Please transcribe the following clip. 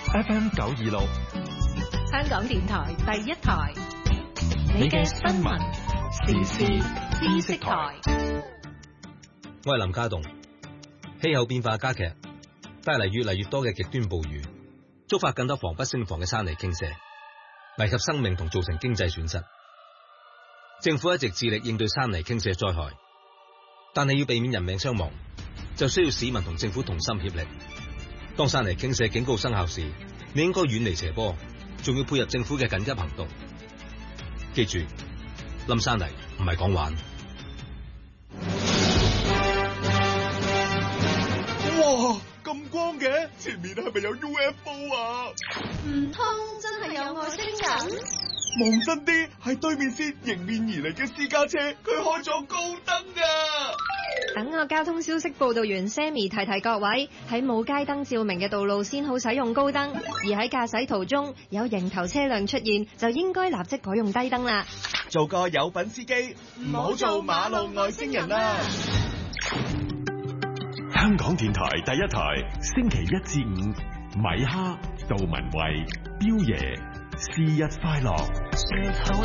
FM 926， 香港電台第一台，你嘅新聞時事知識台。 我係林家棟。氣候變化加劇，帶嚟越嚟越多嘅極端暴雨，觸發更多防不勝防嘅山泥傾瀉，危及生命同造成經濟損失。政府一直致力應對山泥傾瀉災害，但係要避免人命傷亡，就需要市民同政府同心協力。當山泥傾瀉警告生效時，你應該遠離斜坡，仲要配合政府嘅緊急行動。記住，冧山泥唔係講玩。 哇，咁光嘅，前面係咪有 UFO 啊？ 唔通真係有外星人？ 望真啲，係對面線迎面而嚟嘅私家車，佢開咗高燈啊！ 等我交通消息報道員 Sammy 提提各位，喺冇街燈照明嘅道路先好使用高燈，而喺駕駛途中有迎頭車輛出現，就應該立即改用低燈啦。 做個有品司機，唔好做馬路外星人啦！ 香港電台第一台，星期1至5，米哈、杜文慧、彪爺，是日快樂。